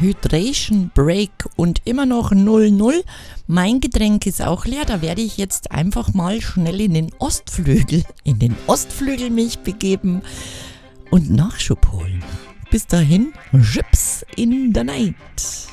Hydration Break und immer noch 0-0. Mein Getränk ist auch leer, da werde ich jetzt einfach mal schnell in den Ostflügel mich begeben und Nachschub holen. Bis dahin, Chips in the Night.